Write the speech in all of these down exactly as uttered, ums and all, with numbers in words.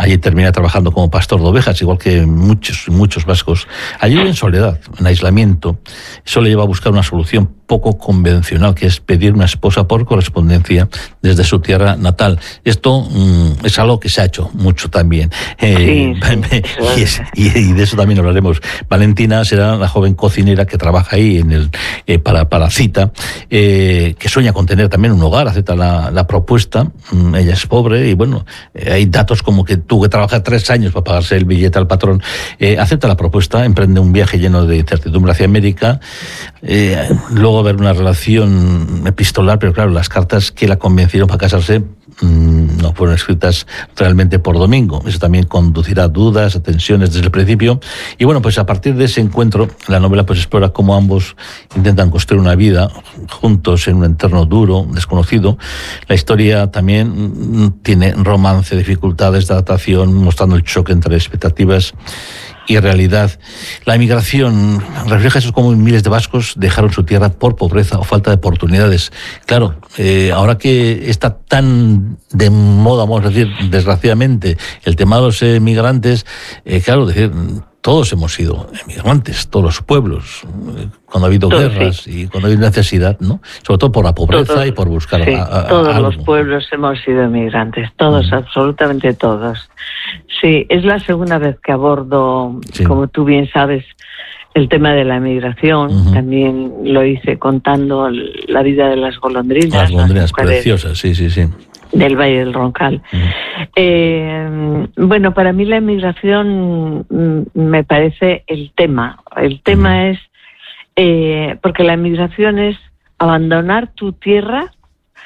allí termina trabajando como pastor de ovejas, igual que muchos, muchos vascos. Allí en soledad, en aislamiento, eso le lleva a buscar una solución poco convencional, que es pedir una esposa por correspondencia desde su tierra natal. Esto mmm, es algo que se ha hecho mucho también. Eh, sí, sí. Y, es, y, y de eso también hablaremos. Valentina será la joven cocinera que trabaja ahí en el eh, para, para Cita, eh, que sueña con tener también un hogar, acepta la, la propuesta. Mm, ella es pobre y bueno, eh, hay datos como que tuvo que trabajar tres años para pagarse el billete al patrón. Eh, acepta la propuesta, emprende un viaje lleno de incertidumbre hacia América. Eh, luego haber una relación epistolar, pero claro, las cartas que la convencieron para casarse mmm, no fueron escritas realmente por Domingo. Eso también conducirá a dudas, a tensiones desde el principio. Y bueno, pues a partir de ese encuentro, la novela pues explora cómo ambos intentan construir una vida juntos en un entorno duro, desconocido. La historia también tiene romance, dificultades de adaptación, mostrando el choque entre expectativas y realidad. La emigración refleja eso, como miles de vascos dejaron su tierra por pobreza o falta de oportunidades. Claro, eh, ahora que está tan de moda, vamos a decir, desgraciadamente, el tema de los emigrantes, eh, claro, decir, todos hemos sido emigrantes, todos los pueblos, cuando ha habido todos, guerras sí. y cuando ha habido necesidad, ¿no? Sobre todo por la pobreza todos, y por buscar sí, a, a, todos algo. Los pueblos hemos sido emigrantes, todos, mm. absolutamente todos. Sí, es la segunda vez que abordo, sí. como tú bien sabes, el tema de la emigración. Uh-huh. También lo hice contando la vida de las golondrinas. Las golondrinas preciosas, sí, sí, sí. Del Valle del Roncal. Uh-huh. Eh, bueno, para mí la emigración me parece el tema. El tema uh-huh. es, eh, porque la emigración es abandonar tu tierra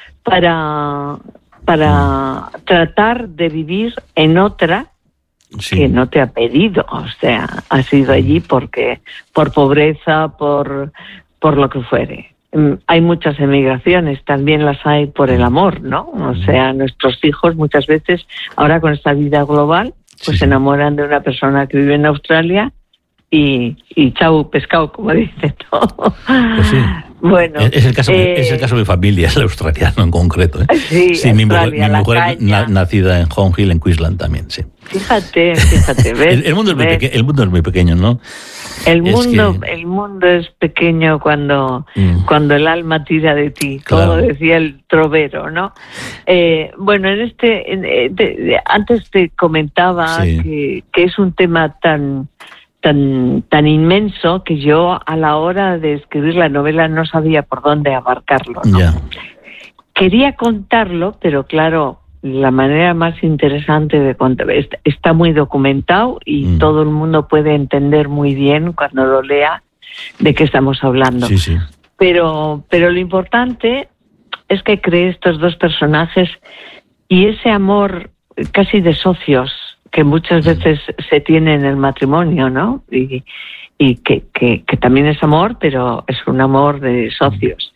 para, para uh-huh. tratar de vivir en otra sí. que no te ha pedido. O sea, has ido allí porque por pobreza, por, por lo que fuere. Hay muchas emigraciones, también las hay por el amor, ¿no? O sea, nuestros hijos muchas veces, ahora con esta vida global, pues sí. se enamoran de una persona que vive en Australia y, y chau, pescado, como dicen, ¿no? Pues sí. Bueno, es el caso, eh, es el caso de mi familia, el australiano en concreto. ¿eh? Sí, sí, Australia, mi mujer, mi mujer na, nacida en Hong Hill, en Queensland también, sí. Fíjate, fíjate, ¿ves? el, el, mundo es muy peque- el mundo es muy pequeño, ¿no? El mundo, que... el mundo es pequeño cuando, mm. cuando el alma tira de ti, claro. como decía el trovero, ¿no? Eh, bueno, en este, en, de, de, antes te comentaba sí. que, que es un tema tan, tan, tan inmenso que yo a la hora de escribir la novela no sabía por dónde abarcarlo, ¿no? Yeah. Quería contarlo, pero claro, la manera más interesante de contar, está muy documentado y mm. todo el mundo puede entender muy bien cuando lo lea de qué estamos hablando. Sí, sí. Pero, pero lo importante es que creé estos dos personajes y ese amor casi de socios que muchas mm. veces se tiene en el matrimonio, ¿no? Y, y que, que, que también es amor, pero es un amor de socios.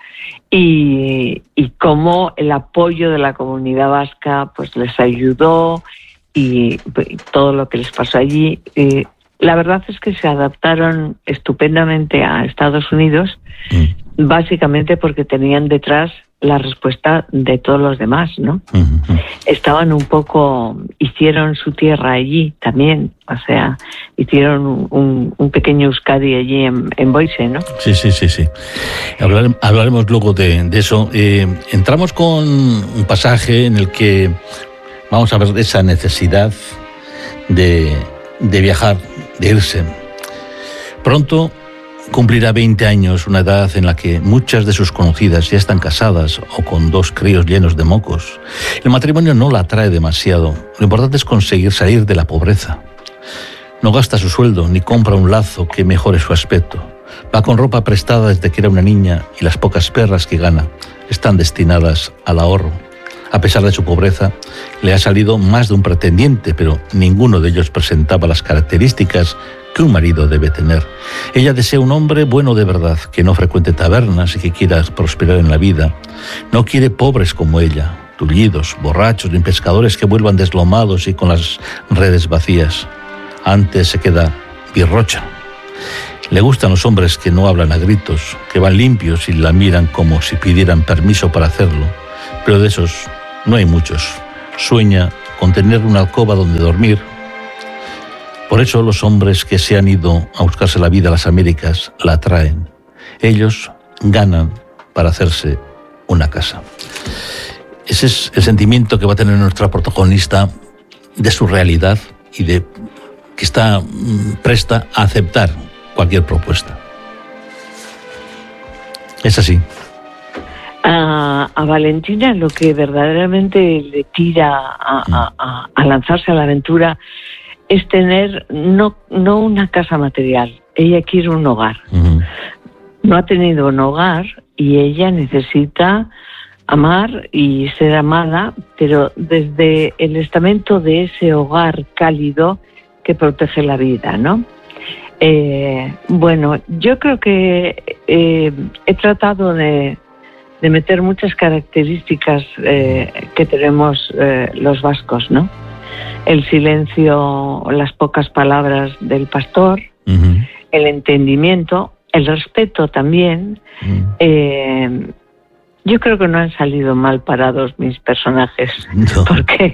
Y, y cómo el apoyo de la comunidad vasca pues les ayudó y, y todo lo que les pasó allí. Eh, la verdad es que se adaptaron estupendamente a Estados Unidos, mm. básicamente porque tenían detrás la respuesta de todos los demás, ¿no? Mm-hmm. Estaban un poco, hicieron su tierra allí también, o sea, hicieron un, un pequeño Euskadi allí en, en Boise, ¿no? Sí, sí, sí, sí. Hablar, hablaremos luego de, de eso. Eh, entramos con un pasaje en el que vamos a ver esa necesidad de, de viajar, de irse. Pronto cumplirá veinte años, una edad en la que muchas de sus conocidas ya están casadas o con dos críos llenos de mocos. El matrimonio no la atrae demasiado. Lo importante es conseguir salir de la pobreza. No gasta su sueldo ni compra un lazo que mejore su aspecto. Va con ropa prestada desde que era una niña y las pocas perras que gana están destinadas al ahorro. A pesar de su pobreza, le ha salido más de un pretendiente, pero ninguno de ellos presentaba las características que un marido debe tener. Ella desea un hombre bueno de verdad, que no frecuente tabernas y que quiera prosperar en la vida. No quiere pobres como ella, tullidos, borrachos, ni pescadores que vuelvan deslomados y con las redes vacías. Antes se queda birrocha. Le gustan los hombres que no hablan a gritos, que van limpios y la miran como si pidieran permiso para hacerlo. Pero de esos no hay muchos. Sueña con tener una alcoba donde dormir. Por eso los hombres que se han ido a buscarse la vida a las Américas la traen. Ellos ganan para hacerse una casa. Ese es el sentimiento que va a tener nuestra protagonista de su realidad y de que está presta a aceptar cualquier propuesta. Es así. A, a Valentina lo que verdaderamente le tira a, a, a, a lanzarse a la aventura es tener no, no una casa material. Ella quiere un hogar. Uh-huh. No ha tenido un hogar y ella necesita amar y ser amada, pero desde el estamento de ese hogar cálido que protege la vida, ¿no? Eh, bueno, yo creo que eh, he tratado de, de meter muchas características eh, que tenemos eh, los vascos, ¿no? El silencio, las pocas palabras del pastor, uh-huh. el entendimiento, el respeto también. Uh-huh. Eh, yo creo que no han salido mal parados mis personajes, no. porque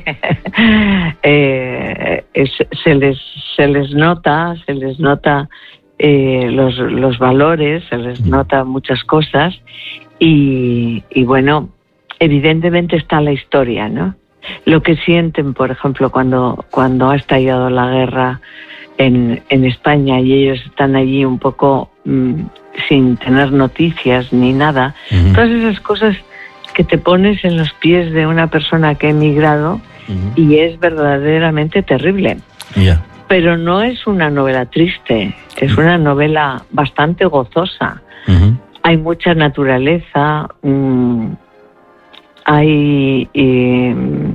eh, es, se les se les nota, se les nota eh, los los valores, se les nota muchas cosas y, y bueno, evidentemente está la historia, ¿no? Lo que sienten, por ejemplo, cuando cuando ha estallado la guerra en en España y ellos están allí un poco mmm, sin tener noticias ni nada, uh-huh. todas esas cosas que te pones en los pies de una persona que ha emigrado uh-huh. y es verdaderamente terrible. Yeah. Pero no es una novela triste, es uh-huh. una novela bastante gozosa. Uh-huh. Hay mucha naturaleza, mmm, hay eh,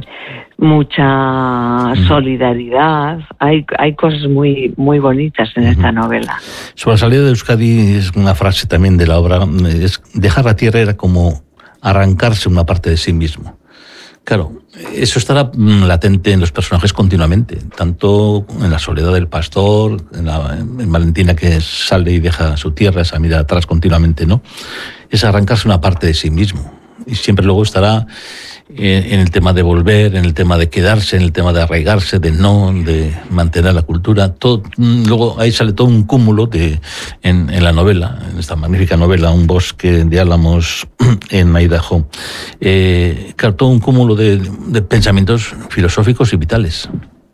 mucha solidaridad, hay hay cosas muy muy bonitas en uh-huh. esta novela. Sobre la salida de Euskadi es una frase también de la obra, es dejar la tierra era como arrancarse una parte de sí mismo. Claro, eso estará latente en los personajes continuamente, tanto en la soledad del pastor, en, la, en Valentina que sale y deja su tierra, esa mirada atrás continuamente, ¿no? Es arrancarse una parte de sí mismo. Y siempre luego estará en el tema de volver, en el tema de quedarse, en el tema de arraigarse, de no, de mantener la cultura. Todo, luego ahí sale todo un cúmulo de en, en la novela, en esta magnífica novela, Un bosque de álamos en Idaho. Eh, claro, todo un cúmulo de, de pensamientos filosóficos y vitales.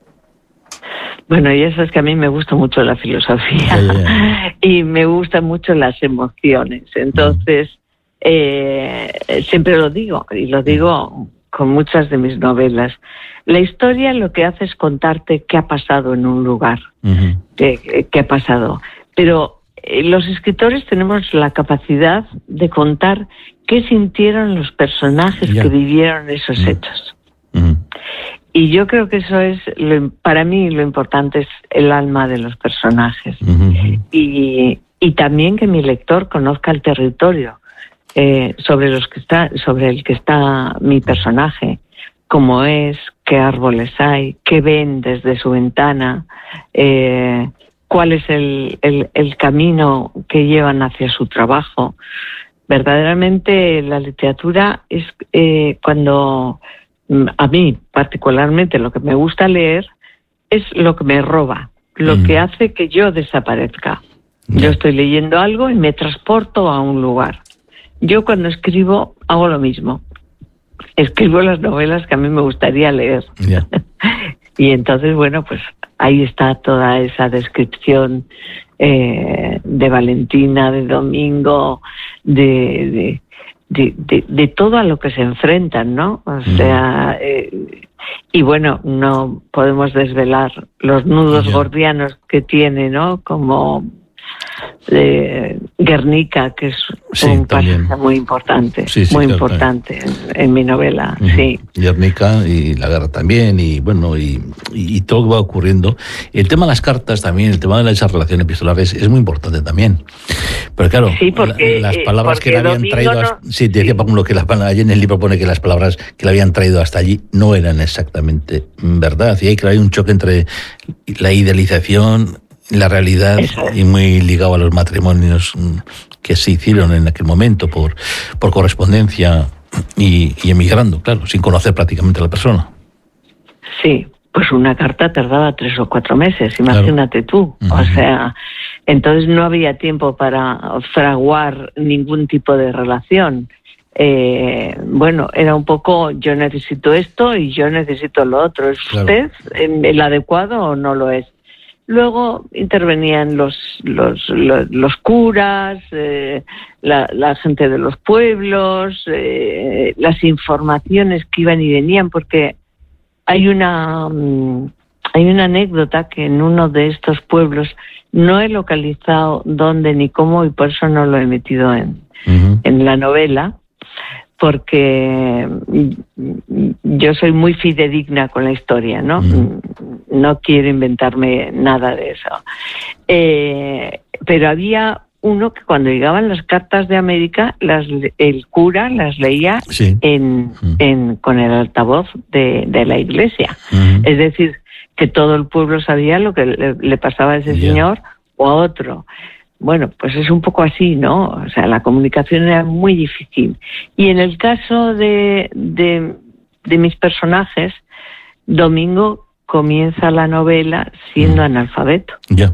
Bueno, y eso es que a mí me gusta mucho la filosofía yeah, yeah, yeah. y me gustan mucho las emociones. Entonces... Mm. Eh, siempre lo digo, y lo digo con muchas de mis novelas. La historia lo que hace es contarte qué ha pasado en un lugar, uh-huh. qué, qué ha pasado. Pero eh, los escritores tenemos la capacidad de contar qué sintieron los personajes yeah. que vivieron esos uh-huh. hechos. Uh-huh. Y yo creo que eso es, lo, para mí lo importante es el alma de los personajes. Uh-huh. Y, y también que mi lector conozca el territorio. Eh, sobre los que está, sobre el que está mi personaje, cómo es, qué árboles hay, qué ven desde su ventana, eh, cuál es el, el, el camino que llevan hacia su trabajo. Verdaderamente la literatura es eh, cuando a mí particularmente lo que me gusta leer es lo que me roba, lo mm. que hace que yo desaparezca. Yeah. Yo estoy leyendo algo y me transporto a un lugar. Yo cuando escribo hago lo mismo. Escribo las novelas que a mí me gustaría leer. Yeah. Y entonces, bueno, pues ahí está toda esa descripción eh, de Valentina, de Domingo, de, de, de, de, de todo a lo que se enfrentan, ¿no? O mm. sea, eh, y bueno, no podemos desvelar los nudos yeah. gordianos que tiene, ¿no? Como... de Guernica, que es sí, un también. pasaje muy importante, sí, sí, muy claro, importante en, en mi novela. Uh-huh. Sí. Guernica y la guerra también, y bueno, y, y, y todo lo que va ocurriendo. El tema de las cartas también, el tema de esas relaciones epistolares es muy importante también. Pero claro, sí, porque, la, las palabras que le habían Domingo traído... No, hasta, sí, decía sí. Pablo que las, allí en el libro pone que las palabras que le habían traído hasta allí no eran exactamente verdad. Y hay que hay un choque entre la idealización... la realidad y muy ligado a los matrimonios que se hicieron en aquel momento por, por correspondencia y, y emigrando, claro, sin conocer prácticamente a la persona. Sí, pues una carta tardaba tres o cuatro meses, imagínate claro. tú. Uh-huh. O sea, entonces no había tiempo para fraguar ningún tipo de relación. Eh, bueno, era un poco yo necesito esto y yo necesito lo otro. ¿Es claro. usted el adecuado o no lo es? Luego intervenían los los, los, los curas, eh, la, la gente de los pueblos, eh, las informaciones que iban y venían, porque hay una hay una anécdota que en uno de estos pueblos no he localizado dónde ni cómo y por eso no lo he metido en, uh-huh. en la novela, porque yo soy muy fidedigna con la historia, ¿no? Uh-huh. No quiero inventarme nada de eso. Eh, pero había uno que cuando llegaban las cartas de América, las, el cura las leía sí. en, uh-huh. en, con el altavoz de, de la iglesia. Uh-huh. Es decir, que todo el pueblo sabía lo que le, le pasaba a ese yeah. señor o a otro. Bueno, pues es un poco así, ¿no? O sea, la comunicación era muy difícil. Y en el caso de, de, de mis personajes, Domingo comienza la novela siendo mm. analfabeto. Ya. Yeah.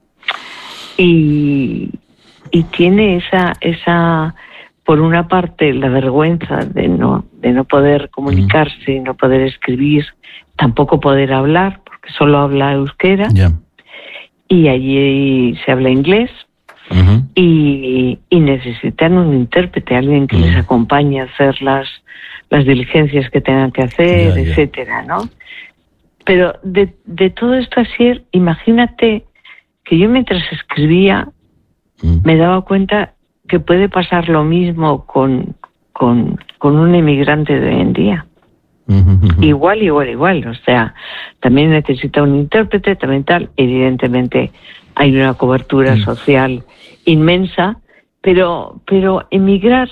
Y, y tiene esa, esa, por una parte, la vergüenza de no, de no poder comunicarse, mm. no poder escribir, tampoco poder hablar, porque solo habla euskera. Ya. Yeah. Y allí se habla inglés. Uh-huh. y, y necesitan un intérprete, alguien que uh-huh. les acompañe a hacer las, las diligencias que tengan que hacer, yeah, etcétera, yeah. ¿no? Pero de, de todo esto así, imagínate que yo mientras escribía uh-huh. me daba cuenta que puede pasar lo mismo con, con, con un emigrante de hoy en día. Uh-huh. Igual, igual, igual. O sea, también necesita un intérprete, también tal. Evidentemente hay una cobertura uh-huh. social inmensa, pero pero emigrar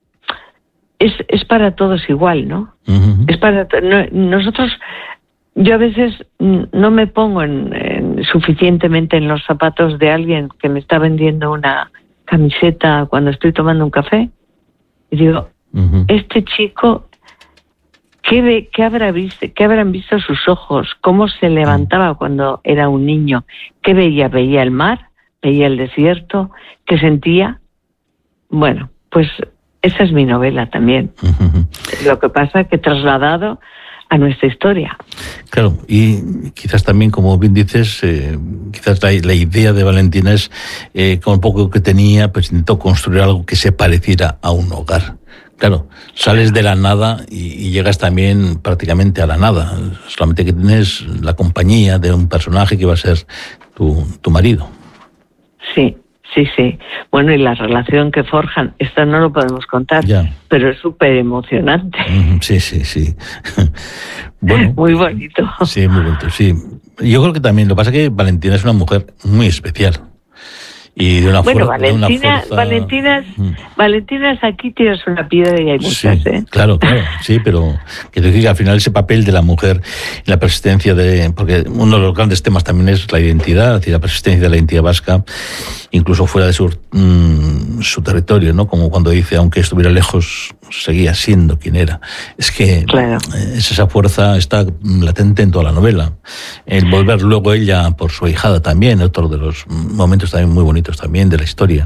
es es para todos igual, ¿no? Uh-huh. Es para no, nosotros. Yo a veces no me pongo en, en, suficientemente en los zapatos de alguien que me está vendiendo una camiseta cuando estoy tomando un café y digo, uh-huh. este chico, ¿qué, ve, qué, habrá visto, ¿qué habrán visto sus ojos? ¿Cómo se levantaba uh-huh. cuando era un niño? ¿Qué veía? ¿Veía el mar? ¿Veía el desierto? ¿Qué sentía? Bueno, pues esa es mi novela también. Uh-huh. Lo que pasa es que he trasladado a nuestra historia. Claro, y quizás también, como bien dices, eh, quizás la, la idea de Valentina es, eh, con un poco que tenía, pues intentó construir algo que se pareciera a un hogar. Claro, sales de la nada y, y llegas también prácticamente a la nada, solamente que tienes la compañía de un personaje que va a ser tu, tu marido. Sí. Sí, sí. Bueno, y la relación que forjan, esto no lo podemos contar, ya. pero es súper emocionante. Sí, sí, sí. Bueno, muy bonito. Sí, muy bonito, sí. Yo creo que también, lo que pasa es que Valentina es una mujer muy especial. Y de una bueno, fuer- Valentina, de una fuerza... Valentinas, mm. Valentinas aquí tiras una piedra y hay muchas, sí, ¿eh? Claro, claro, sí, pero quiero decir que al final ese papel de la mujer y la persistencia de... Porque uno de los grandes temas también es la identidad y la persistencia de la identidad vasca, incluso fuera de su, mmm, su territorio, ¿no? Como cuando dice, aunque estuviera lejos, seguía siendo quien era. Es que claro. es esa fuerza está latente en toda la novela. El volver luego ella por su ahijada también, otro de los momentos también muy bonitos también de la historia.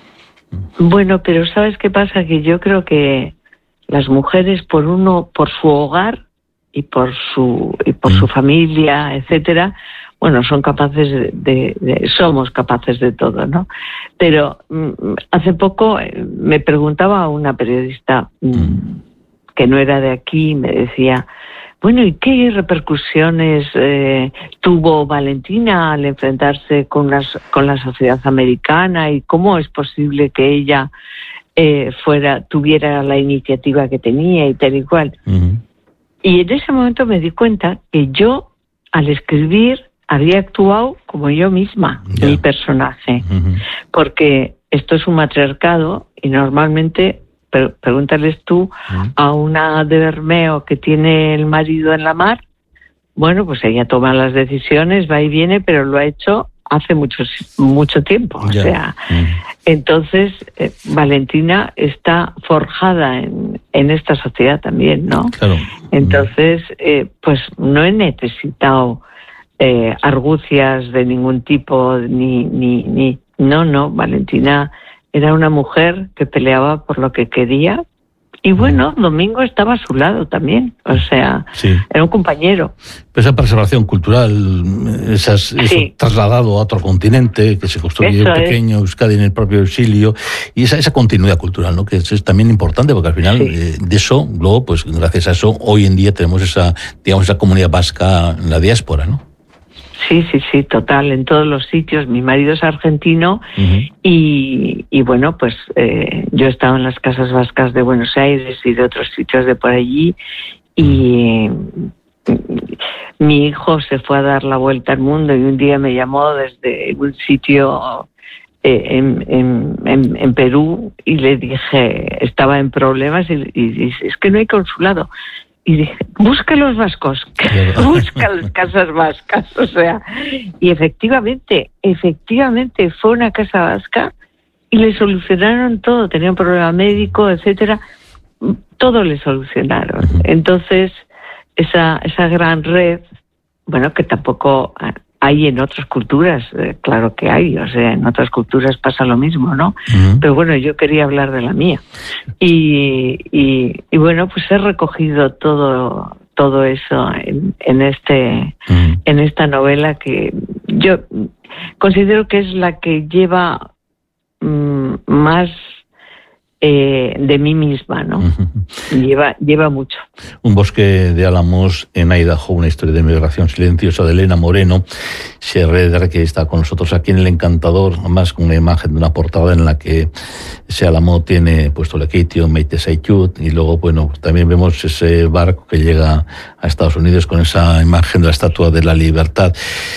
Bueno, pero ¿sabes qué pasa? Que yo creo que las mujeres, por uno, por su hogar y por su y por mm. su familia, etcétera, bueno, son capaces de, de, de somos capaces de todo, ¿no? Pero mm, hace poco me preguntaba una periodista mm, que no era de aquí, me decía, bueno, ¿y qué repercusiones eh, tuvo Valentina al enfrentarse con, las, con la sociedad americana y cómo es posible que ella eh, fuera tuviera la iniciativa que tenía y tal y cual? Uh-huh. Y en ese momento me di cuenta que yo, al escribir, había actuado como yo misma, yeah. mi personaje, uh-huh. porque esto es un matriarcado y normalmente... Pero pregúntales tú uh-huh. a una de Bermeo que tiene el marido en la mar, bueno, pues ella toma las decisiones, va y viene, pero lo ha hecho hace mucho, mucho tiempo. Yeah. O sea, uh-huh. Entonces, eh, Valentina está forjada en, en esta sociedad también, ¿no? Claro. Entonces, eh, pues no he necesitado eh, argucias de ningún tipo, ni, ni, ni... No, no, Valentina era una mujer que peleaba por lo que quería. Y bueno, Domingo estaba a su lado también, o sea, sí. Era un compañero. Esa preservación cultural, esas, sí. Eso trasladado a otro continente, que se construye un pequeño es. Euskadi en el propio exilio, y esa, esa continuidad cultural, ¿no? Que es, es también importante, porque al final sí. eh, de eso, luego, pues gracias a eso, hoy en día tenemos esa, digamos, esa comunidad vasca en la diáspora, ¿no? Sí, sí, sí, total, en todos los sitios. Mi marido es argentino uh-huh. y, y bueno, pues eh, yo he estado en las casas vascas de Buenos Aires y de otros sitios de por allí y uh-huh. mi hijo se fue a dar la vuelta al mundo y un día me llamó desde un sitio eh, en, en, en, en Perú y le dije, estaba en problemas y, y dice, es que no hay consulado. Y dije, busca los vascos, busca las casas vascas, o sea, y efectivamente, efectivamente fue una casa vasca y le solucionaron todo, tenía un problema médico, etcétera, todo le solucionaron. Entonces, esa, esa gran red, bueno, que tampoco hay en otras culturas, eh, claro que hay, o sea, en otras culturas pasa lo mismo, ¿no? Uh-huh. Pero bueno, yo quería hablar de la mía. Y, y, y bueno, pues he recogido todo todo eso en, en este uh-huh. en esta novela que yo considero que es la que lleva mmm, más eh, de mí misma, ¿no? Uh-huh. Lleva, lleva mucho. Un bosque de álamos en Idaho, una historia de migración silenciosa de Elena Moreno, C R D R, que está con nosotros aquí en El Encantador, además con una imagen de una portada en la que ese álamo tiene puesto Lequeitio, Meite Saitut, y luego, bueno, también vemos ese barco que llega a Estados Unidos con esa imagen de la Estatua de la Libertad.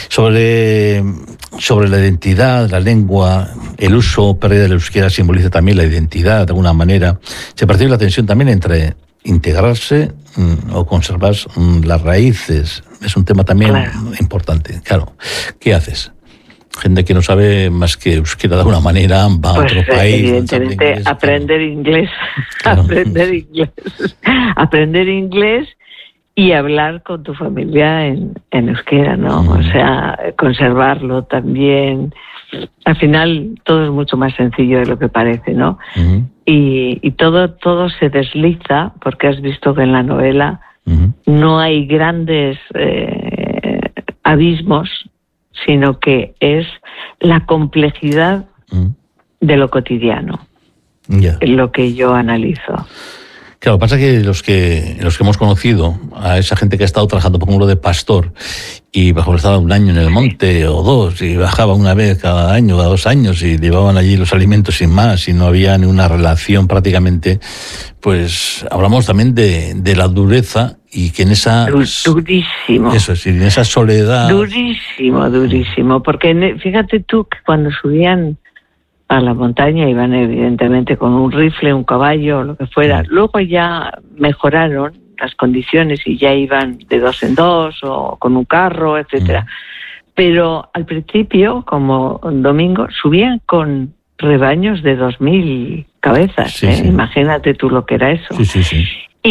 Sobre, sobre la identidad, la lengua, el uso pérdida del euskera simboliza también la identidad, de alguna manera. Se percibe la tensión también entre integrarse mmm, o conservar mmm, las raíces. Es un tema también claro. importante. Claro, ¿qué haces? Gente que no sabe más que euskera de alguna manera, va pues, a otro país. Evidentemente, no inglés, aprender claro. inglés, claro. aprender inglés, aprender inglés y hablar con tu familia en, en euskera, ¿no? Mm. O sea, conservarlo también. Al final todo es mucho más sencillo de lo que parece, ¿no? Uh-huh. Y, y todo todo se desliza, porque has visto que en la novela uh-huh. no hay grandes eh, abismos, sino que es la complejidad uh-huh. de lo cotidiano, yeah. lo que yo analizo. Claro, pasa que los que los que hemos conocido a esa gente que ha estado trabajando, por ejemplo, de pastor, y bajo estaba un año en el monte o dos, y bajaba una vez cada año, cada dos años, y llevaban allí los alimentos sin más, y no había ni una relación prácticamente, pues hablamos también de, de la dureza, y que en esa... Durísimo. Eso es, en esa soledad... Durísimo, durísimo, porque fíjate tú que cuando subían a la montaña iban evidentemente con un rifle, un caballo, lo que fuera. Luego ya mejoraron las condiciones y ya iban de dos en dos o con un carro, etcétera. Mm. Pero al principio, como Domingo, subían con rebaños de dos mil cabezas. Sí, ¿eh? Sí. Imagínate tú lo que era eso. Sí, sí, sí.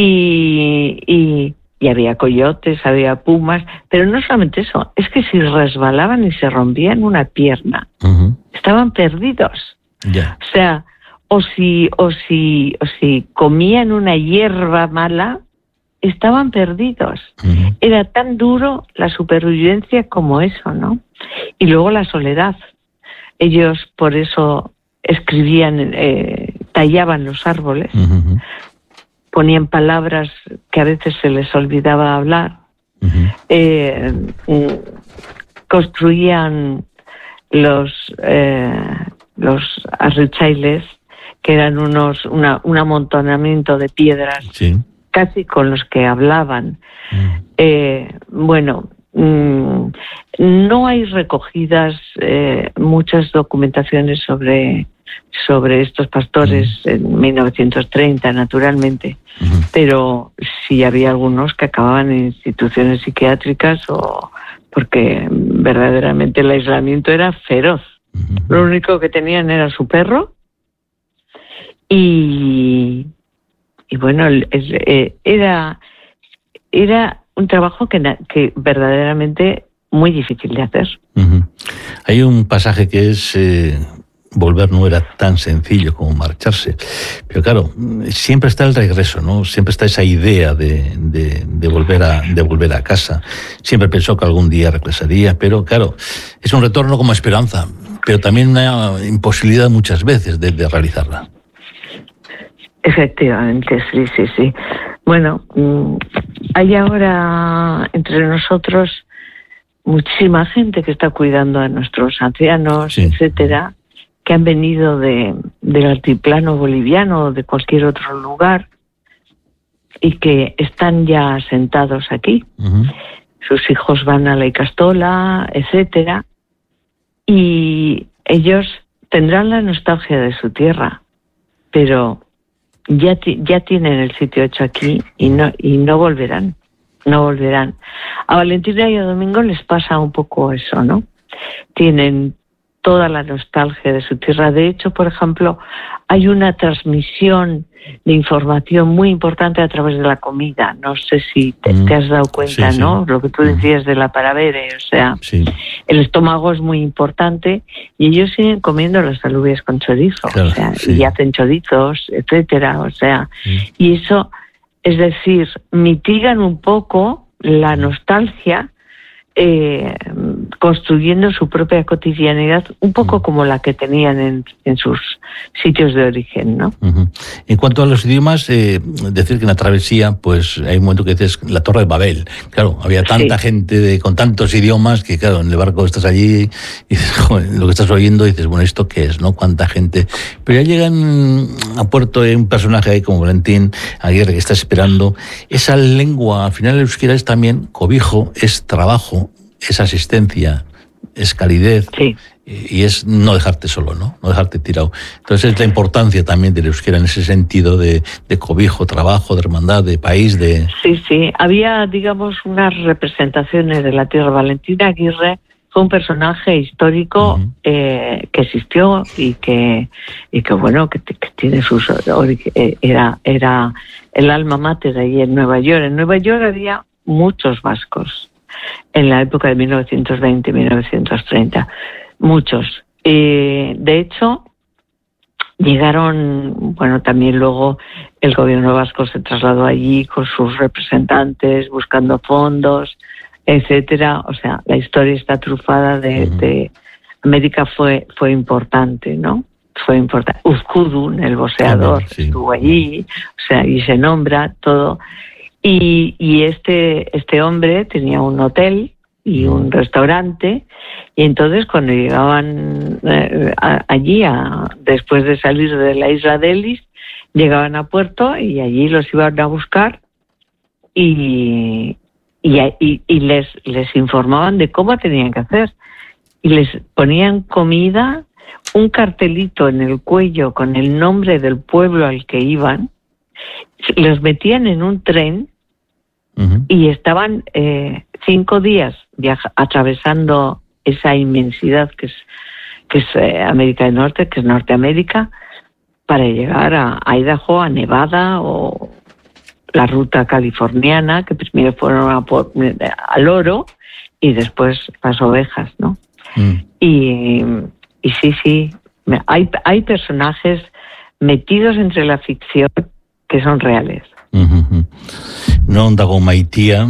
Y, y, y había coyotes, había pumas, pero no solamente eso, es que si resbalaban y se rompían una pierna, uh-huh. estaban perdidos. Yeah. O sea, o si, o si, o si comían una hierba mala, estaban perdidos. Uh-huh. Era tan duro la supervivencia como eso, ¿no? Y luego la soledad. Ellos por eso escribían, eh, tallaban los árboles, uh-huh. ponían palabras que a veces se les olvidaba hablar, uh-huh. eh, construían los eh, los arrichailes, que eran unos una, un amontonamiento de piedras, sí. casi con los que hablaban. Uh-huh. Eh, bueno, mmm, no hay recogidas eh, muchas documentaciones sobre sobre estos pastores uh-huh. en mil novecientos treinta, naturalmente, uh-huh. pero sí había algunos que acababan en instituciones psiquiátricas o porque verdaderamente el aislamiento era feroz, Uh-huh. Lo único que tenían era su perro y, y bueno, el, el, el, era, era un trabajo que, que verdaderamente muy difícil de hacer. Uh-huh. Hay un pasaje que es... Eh... Volver no era tan sencillo como marcharse. Pero claro, siempre está el regreso, ¿no? Siempre está esa idea de, de, de, volver a, de volver a casa. Siempre pensó que algún día regresaría, pero claro, es un retorno como esperanza, pero también una imposibilidad muchas veces de, de realizarla. Efectivamente, sí, sí, sí. Bueno, hay ahora entre nosotros muchísima gente que está cuidando a nuestros ancianos, sí, etcétera, que han venido de, del altiplano boliviano o de cualquier otro lugar y que están ya asentados aquí. Uh-huh. Sus hijos van a la Icastola, etcétera, y ellos tendrán la nostalgia de su tierra, pero ya, ti, ya tienen el sitio hecho aquí y no, y no volverán, no volverán. A Valentina y a Domingo les pasa un poco eso, ¿no? Tienen toda la nostalgia de su tierra. De hecho, por ejemplo, hay una transmisión de información muy importante a través de la comida. No sé si te, mm. te has dado cuenta, sí, ¿no? Sí. Lo que tú decías mm. de la paravere, o sea, sí. el estómago es muy importante y ellos siguen comiendo las alubias con chorizo, claro, o sea, sí. y hacen chorizos, etcétera, o sea, mm. y eso, es decir, mitigan un poco la nostalgia Eh, construyendo su propia cotidianidad, un poco como la que tenían en, en sus sitios de origen, ¿no? Uh-huh. En cuanto a los idiomas, eh, decir que en la travesía, pues hay un momento que dices la Torre de Babel. Claro, había tanta sí. gente de, con tantos idiomas que, claro, en el barco estás allí y dices, joder, lo que estás oyendo, y dices, bueno, ¿esto qué es, no? ¿Cuánta gente? Pero ya llegan a puerto eh, un personaje ahí como Valentín Aguirre que está esperando. Esa lengua, al final el euskera es también cobijo, es trabajo, es asistencia, es calidez, sí. y es no dejarte solo, ¿no? No dejarte tirado. Entonces es la importancia también del euskera en ese sentido de, de cobijo, trabajo, de hermandad, de país, de... Sí, sí. Había, digamos, unas representaciones de la tierra. Valentina Aguirre fue un personaje histórico uh-huh. eh, que existió y que, y que bueno, que, que tiene sus... Era, era el alma mater ahí en Nueva York. En Nueva York había muchos vascos en la época de mil novecientos veinte, mil novecientos treinta, muchos. Eh, de hecho, llegaron, bueno, también luego el gobierno vasco se trasladó allí con sus representantes, buscando fondos, etcétera. O sea, la historia está trufada de, uh-huh. de América fue fue importante, ¿no? Fue importante. Uzkudun, el boxeador, uh-huh, sí. estuvo allí, o sea, y se nombra todo. Y, y este este hombre tenía un hotel y un restaurante, y entonces cuando llegaban eh, a, allí, a, después de salir de la isla de Ellis, llegaban a puerto y allí los iban a buscar y, y, y, y les, les informaban de cómo tenían que hacer. Y les ponían comida, un cartelito en el cuello con el nombre del pueblo al que iban, los metían en un tren. Uh-huh. Y estaban eh, cinco días viaja- atravesando esa inmensidad que es que es eh, América del Norte, que es Norteamérica, para llegar a, a Idaho, a Nevada o la ruta californiana, que primero fueron a por, al oro y después las ovejas, ¿no? Uh-huh. Y, y sí, sí, hay, hay personajes metidos entre la ficción que son reales. Uh-huh. Non dago maitia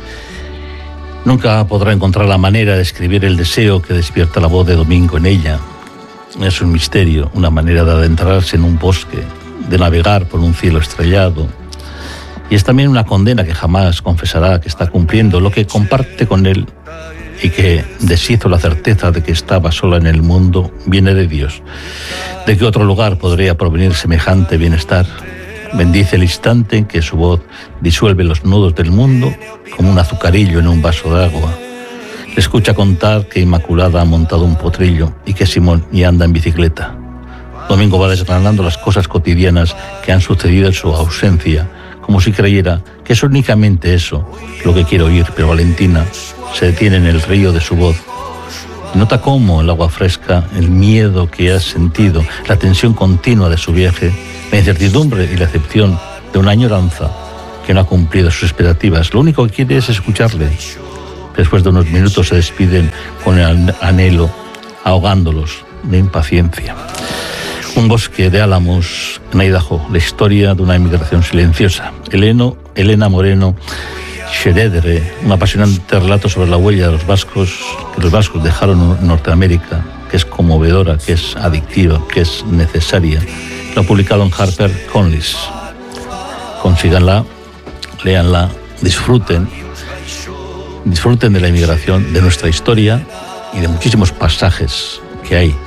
nunca podrá encontrar la manera de escribir el deseo que despierta la voz de Domingo en ella. Es un misterio, una manera de adentrarse en un bosque, de navegar por un cielo estrellado. Y es también una condena que jamás confesará que está cumpliendo lo que comparte con él y que deshizo la certeza de que estaba sola en el mundo, viene de Dios. ¿De qué otro lugar podría provenir semejante bienestar? Bendice el instante en que su voz disuelve los nudos del mundo como un azucarillo en un vaso de agua. Le escucha contar que Inmaculada ha montado un potrillo y que Simón ya anda en bicicleta. Domingo va desgranando las cosas cotidianas que han sucedido en su ausencia, como si creyera que es únicamente eso lo que quiere oír, pero Valentina se detiene en el río de su voz. Nota cómo el agua fresca, el miedo que ha sentido, la tensión continua de su viaje, la incertidumbre y la excepción de una añoranza que no ha cumplido sus expectativas. Lo único que quiere es escucharle. Después de unos minutos se despiden con el anhelo, ahogándolos de impaciencia. Un bosque de álamos en Idaho, la historia de una emigración silenciosa. Eleno, Elena Moreno Xeredre, un apasionante relato sobre la huella de los vascos, que los vascos dejaron en Norteamérica, que es conmovedora, que es adictiva, que es necesaria. Lo ha publicado en HarperCollins. Consíganla, léanla, disfruten, disfruten de la inmigración, de nuestra historia y de muchísimos pasajes que hay.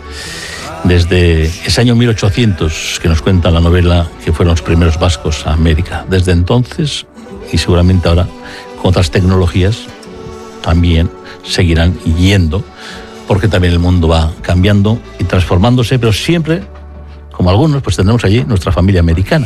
Desde ese año mil ochocientos que nos cuenta la novela que fueron los primeros vascos a América. Desde entonces, y seguramente ahora con otras tecnologías, también seguirán yendo, porque también el mundo va cambiando y transformándose, pero siempre, como algunos, pues tendremos allí nuestra familia americana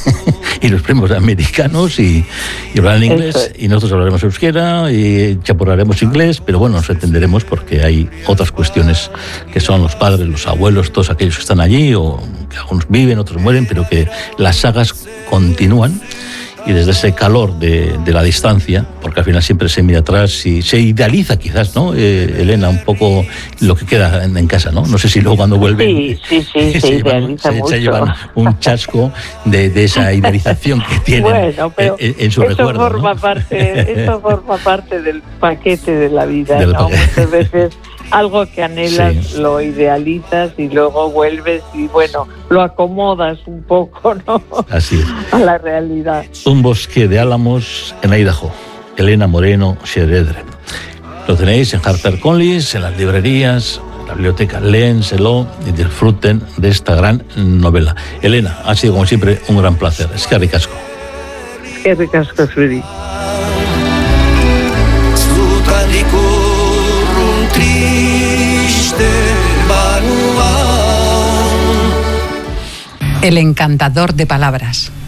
y los primos americanos y, y hablarán inglés. Eso. Y nosotros hablaremos euskera y chapurraremos inglés, pero bueno, nos entenderemos porque hay otras cuestiones que son los padres, los abuelos, todos aquellos que están allí, o que algunos viven, otros mueren, pero que las sagas continúan. Y desde ese calor de, de la distancia, porque al final siempre se mira atrás y se idealiza quizás, ¿no, eh, Elena, un poco lo que queda en, en casa, ¿no? No sé si luego cuando vuelven sí, sí, sí, se, se, idealiza llevan, mucho. Se, se llevan un chasco de, de esa idealización que tienen bueno, pero en, en su eso recuerdo. Forma ¿no? parte, eso forma parte del paquete de la vida, del ¿no? paquete. Muchas veces algo que anhelas, sí, lo idealizas y luego vuelves y, bueno, lo acomodas un poco, ¿no? Así es. A la realidad. Un bosque de álamos en Idaho. Elena Moreno Xeredre. Lo tenéis en HarperCollins, en las librerías, en la biblioteca. Léenselo y disfruten de esta gran novela. Elena, ha sido como siempre un gran placer. Es que ricasco. Qué ricasco, Freddy. El encantador de palabras.